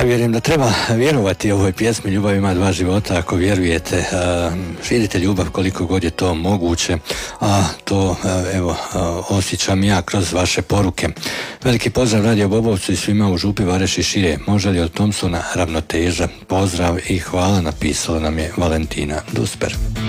Ja vjerujem da treba vjerovati ovoj pjesmi Ljubav ima dva života. Ako vjerujete, širite ljubav koliko god je to moguće, a to evo osjećam ja kroz vaše poruke. Veliki pozdrav Radio Bobovcu i svima u Župi, Vareš i šire. Može li od Thompsona ravnoteža? Pozdrav i hvala, napisala nam je Valentina Dusper.